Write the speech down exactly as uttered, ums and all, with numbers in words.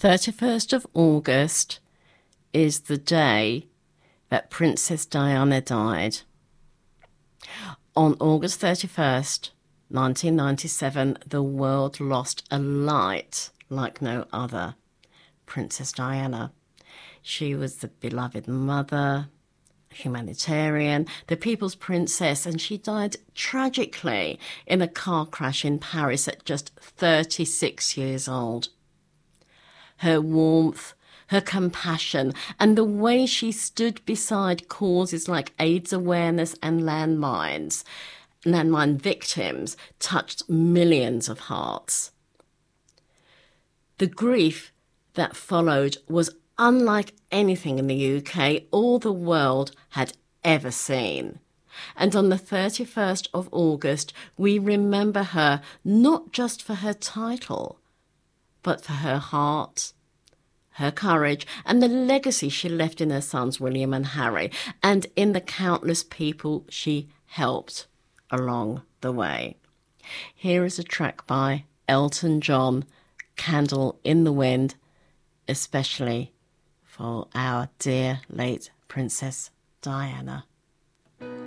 thirty-first of August is the day that Princess Diana died. On August thirty-first, nineteen ninety-seven, the world lost a light like no other. Princess Diana. She was the beloved mother, humanitarian, the people's princess, and she died tragically in a car crash in Paris at just thirty-six years old. Her warmth, her compassion, and the way she stood beside causes like AIDS awareness and landmines, landmine victims, touched millions of hearts. The grief that followed was unlike anything in the U K or the world had ever seen. And on the thirty-first of August, we remember her not just for her title, but for her heart, her courage, and the legacy she left in her sons William and Harry, and in the countless people she helped along the way. Here is a track by Elton John, Candle in the Wind, especially for our dear late Princess Diana.